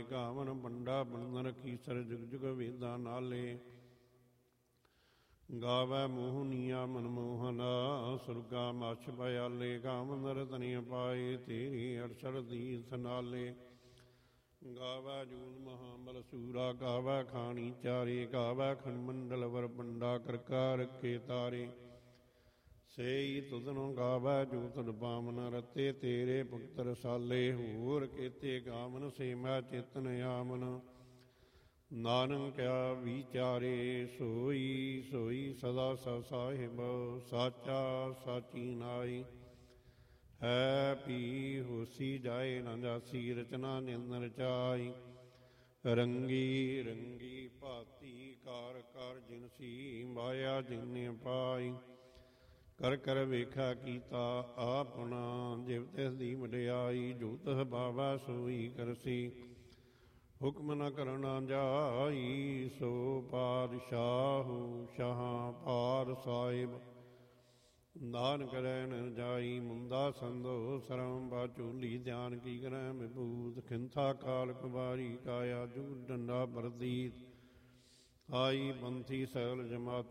ਗਾਵਨ ਬੰਡਾ ਬੰਦਨ ਕੀਸਰ ਜੁਗ ਜੁਗ ਵੇਦਾਂ ਨਾਲੇ। ਗਾਵੈ ਮੋਹਨੀਆ ਮਨਮੋਹਨਾ ਸੁਰਗਾ ਮਛ ਭਇਆਲੇ। ਗਾਵਨ ਰਤਨੀਆਂ ਪਾਏ ਤੇਰੀ ਅੜਸਰ ਦੀਸ ਨਾਲੇ। ਗਾਵੈ ਜੂਨ ਮਹਾਬਲ ਸੂਰਾ ਗਾਵੈ ਖਾਣੀ ਚਾਰੇ। ਗਾਵੈ ਖੰਡਮੰਡਲ ਵਰ ਬੰਡਾ ਕਰਕਾ ਰੱਖੇ ਤਾਰੇ। ਸੇਈ ਤੁਧਨੁ ਗਾਵੈ ਜੋ ਤੁਧ ਪਾਵਨ ਰਤੇ ਤੇਰੇ ਭਗਤ ਰਸਾਲੇ। ਹੋਰ ਕੇਤੇ ਗਾਵਨ ਸੇ ਮੈਂ ਚੇਤਨ ਆਵਨ ਨਾਨਕ ਕਿਆ ਵਿਚਾਰੇ। ਸੋਈ ਸੋਈ ਸਦਾ ਸਭ ਸਾਹਿਬ ਸਾਚਾ ਸਾਚੀ ਨਾਈ। ਹੈ ਪੀ ਹੋਸੀ ਜਾਏ ਨਾ ਜਾਸੀ ਰਚਨਾ ਨਿੰਦ ਰਚਾਈ। ਰੰਗੀ ਰੰਗੀ ਭਾਤੀ ਕਾਰ ਕਰ ਜਿਨਸੀ ਮਾਇਆ ਜਿਨੇ ਪਾਈ। ਕਰ ਕਰ ਵੇਖਾ ਕੀਤਾ ਆਪਣਾ ਜਿਵ ਤਿਸ ਦੀ ਵਡਿਆਈ। ਜੋ ਤਿਸ ਭਾਵੈ ਸੋਈ ਕਰਸੀ ਹੁਕਮ ਨ ਕਰਨਾ ਜਾਈ। ਸੋ ਪਾਤਸ਼ਾਹੂ ਸ਼ਾਹਾਂ ਪਾਰ ਸਾਹਿਬ ਨਾਨਕ ਕਰੈ ਨ ਜਾਈ। ਮੁੰਦਾ ਸੰਦੋ ਸਰਮ ਬਾਚੂਲੀ ਧਿਆਨ ਕੀ ਕਰੈ ਵਿਭੂਤ। ਖਿੰਥਾ ਕਾਲ ਕੁਬਾਰੀ ਕਾਇਆ ਜੁਗ ਡੰਡਾ ਪ੍ਰਤੀਤ। ਆਈ ਪੰਥੀ ਸਗਲ ਜਮਾਤ